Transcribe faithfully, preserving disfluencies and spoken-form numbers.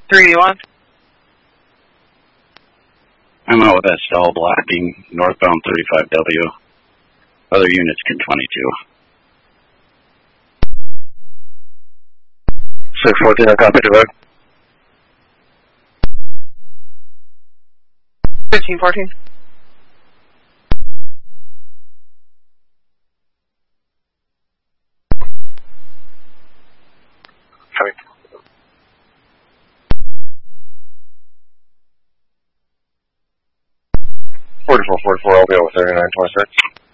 three one. I'm out with that stall blocking northbound thirty-five W. Other units can twenty-two. six fourteen, I copy the road. fifteen fourteen. Copy. forty-four forty-four, I'll be over thirty-nine twenty-six.